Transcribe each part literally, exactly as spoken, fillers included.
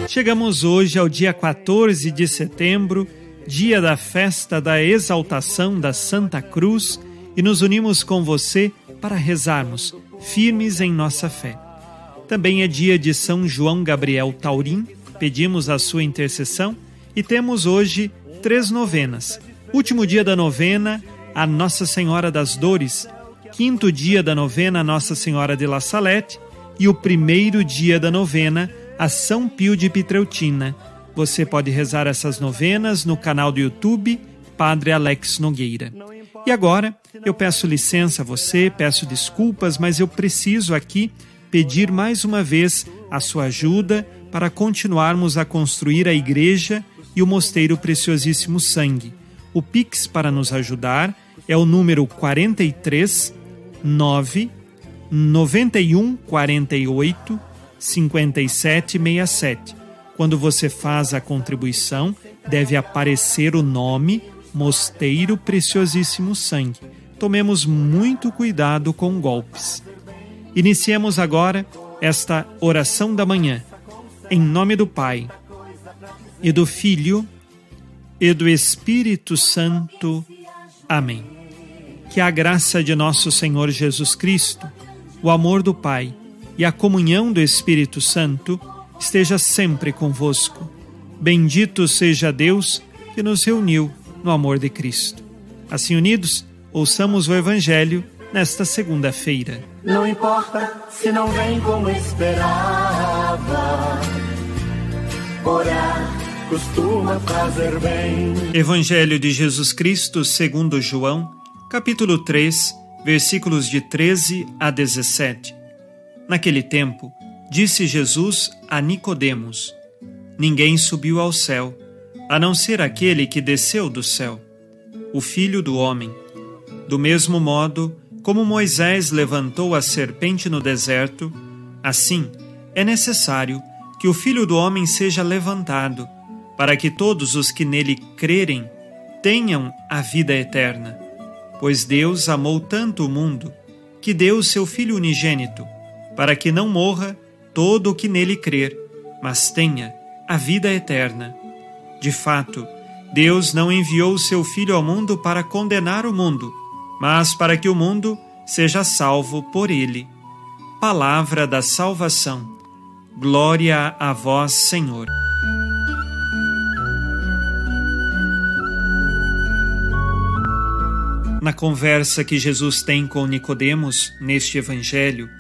Chegamos hoje ao dia quatorze de setembro, dia da festa da exaltação da Santa Cruz, e nos unimos com você para rezarmos, firmes em nossa fé. Também é dia de São João Gabriel Taurim, pedimos a sua intercessão e temos hoje três novenas. Último dia da novena, a Nossa Senhora das Dores, quinto dia da novena, a Nossa Senhora de La Salette, e o primeiro dia da novena, a São Pio de Pietreutina. Você pode rezar essas novenas no canal do YouTube Padre Alex Nogueira. E agora, eu peço licença a você, peço desculpas, mas eu preciso aqui pedir mais uma vez a sua ajuda para continuarmos a construir a igreja e o Mosteiro Preciosíssimo Sangue. O Pix para nos ajudar é o número quarenta e três, nove, noventa e um, quarenta e oito, cinquenta e sete sessenta e sete. Quando você faz a contribuição, deve aparecer o nome Mosteiro Preciosíssimo Sangue. Tomemos muito cuidado com golpes. Iniciemos agora esta oração da manhã. Em nome do Pai, e do Filho, e do Espírito Santo. Amém. Que a graça de nosso Senhor Jesus Cristo, o amor do Pai e a comunhão do Espírito Santo esteja sempre convosco. Bendito seja Deus que nos reuniu no amor de Cristo. Assim unidos, ouçamos o Evangelho nesta segunda-feira. Não importa se não vem como esperava, orar costuma fazer bem. Evangelho de Jesus Cristo segundo João, capítulo três, versículos de treze a dezessete. Naquele tempo, disse Jesus a Nicodemos: Ninguém subiu ao céu, a não ser aquele que desceu do céu, o Filho do Homem. Do mesmo modo, como Moisés levantou a serpente no deserto, assim é necessário que o Filho do Homem seja levantado, para que todos os que nele crerem tenham a vida eterna. Pois Deus amou tanto o mundo, que deu o seu Filho unigênito, para que não morra todo o que nele crer, mas tenha a vida eterna. De fato, Deus não enviou o seu Filho ao mundo para condenar o mundo, mas para que o mundo seja salvo por ele. Palavra da salvação. Glória a vós, Senhor. Na conversa que Jesus tem com Nicodemos, neste Evangelho,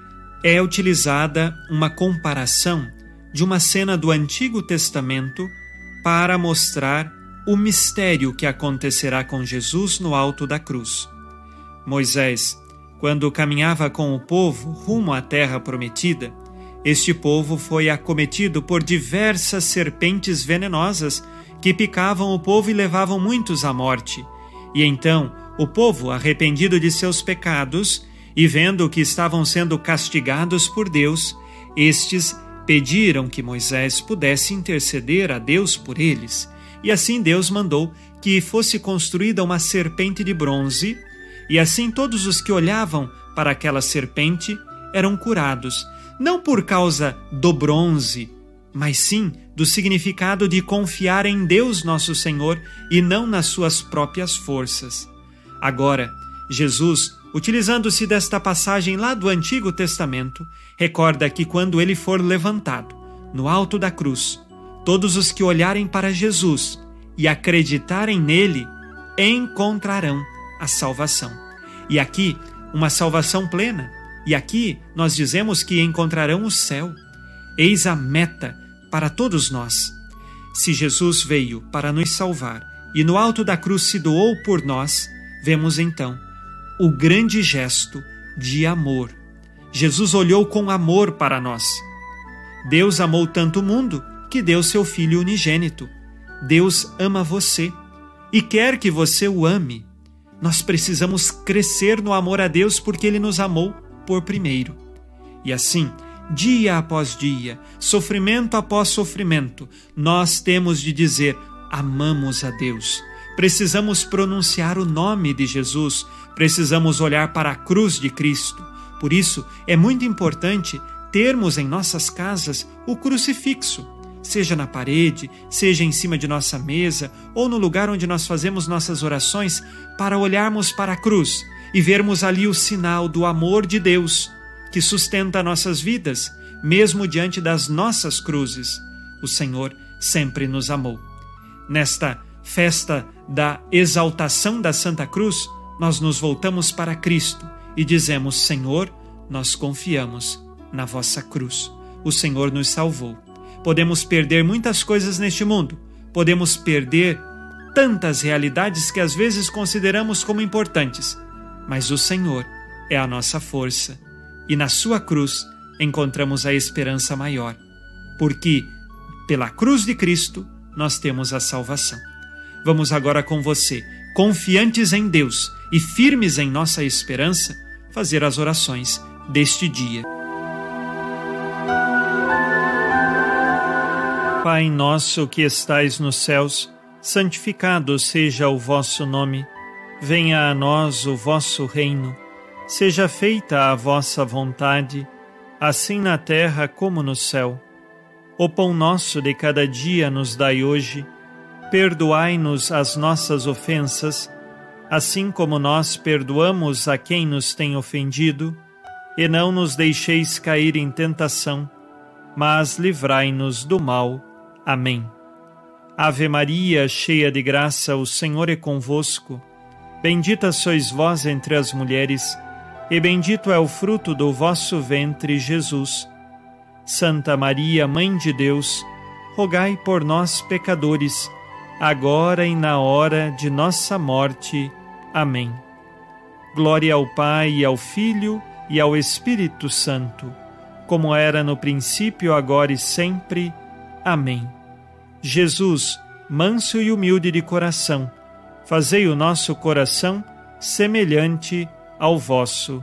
é utilizada uma comparação de uma cena do Antigo Testamento para mostrar o mistério que acontecerá com Jesus no alto da cruz. Moisés, quando caminhava com o povo rumo à terra prometida, este povo foi acometido por diversas serpentes venenosas que picavam o povo e levavam muitos à morte. E então, o povo, arrependido de seus pecados e vendo que estavam sendo castigados por Deus, estes pediram que Moisés pudesse interceder a Deus por eles. E assim Deus mandou que fosse construída uma serpente de bronze, e assim todos os que olhavam para aquela serpente eram curados, não por causa do bronze, mas sim do significado de confiar em Deus nosso Senhor e não nas suas próprias forças. Agora, Jesus, utilizando-se desta passagem lá do Antigo Testamento, recorda que quando ele for levantado, no alto da cruz, todos os que olharem para Jesus e acreditarem nele, encontrarão a salvação. E aqui, uma salvação plena. E aqui, nós dizemos que encontrarão o céu. Eis a meta para todos nós. Se Jesus veio para nos salvar e no alto da cruz se doou por nós, vemos então o grande gesto de amor. Jesus olhou com amor para nós. Deus amou tanto o mundo que deu seu Filho unigênito. Deus ama você e quer que você o ame. Nós precisamos crescer no amor a Deus porque Ele nos amou por primeiro. E assim, dia após dia, sofrimento após sofrimento, nós temos de dizer: amamos a Deus. Precisamos pronunciar o nome de Jesus, precisamos olhar para a cruz de Cristo. Por isso, é muito importante termos em nossas casas o crucifixo. seja na parede, seja em cima de nossa mesa ou no lugar onde nós fazemos nossas orações, para olharmos para a cruz e vermos ali o sinal do amor de Deus que sustenta nossas vidas, mesmo diante das nossas cruzes. O Senhor sempre nos amou. Nesta festa da exaltação da Santa Cruz, nós nos voltamos para Cristo e dizemos: Senhor, nós confiamos na vossa cruz. O Senhor nos salvou. Podemos perder muitas coisas neste mundo, podemos perder tantas realidades que às vezes consideramos como importantes, mas o Senhor é a nossa força, e na sua cruz encontramos a esperança maior, porque pela cruz de Cristo nós temos a salvação. Vamos agora com você, confiantes em Deus e firmes em nossa esperança, fazer as orações deste dia. Pai nosso que estais nos céus, santificado seja o vosso nome. Venha a nós o vosso reino. Seja feita a vossa vontade, assim na terra como no céu. O pão nosso de cada dia nos dai hoje. Perdoai-nos as nossas ofensas, assim como nós perdoamos a quem nos tem ofendido. E não nos deixeis cair em tentação, mas livrai-nos do mal. Amém. Ave Maria, cheia de graça, o Senhor é convosco. Bendita sois vós entre as mulheres, e bendito é o fruto do vosso ventre, Jesus. Santa Maria, Mãe de Deus, rogai por nós, pecadores, agora e na hora de nossa morte. Amém. Glória ao Pai, e ao Filho, e ao Espírito Santo, como era no princípio, agora e sempre. Amém. Jesus, manso e humilde de coração, fazei o nosso coração semelhante ao vosso.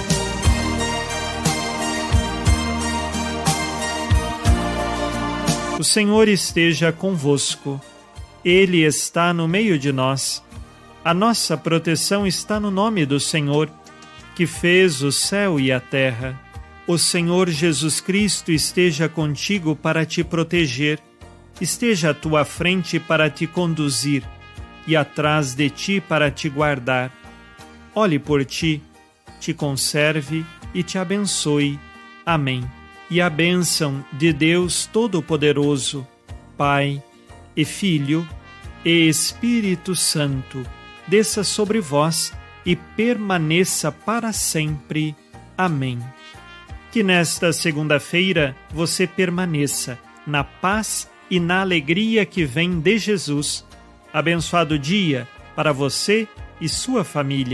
O Senhor esteja convosco. Ele está no meio de nós. A nossa proteção está no nome do Senhor, que fez o céu e a terra. O Senhor Jesus Cristo esteja contigo para te proteger, esteja à tua frente para te conduzir e atrás de ti para te guardar. Olhe por ti, te conserve e te abençoe. Amém. E a bênção de Deus Todo-Poderoso, Pai e Filho e Espírito Santo, desça sobre vós e permaneça para sempre. Amém. Que nesta segunda-feira você permaneça na paz e na alegria que vem de Jesus. Abençoado dia para você e sua família.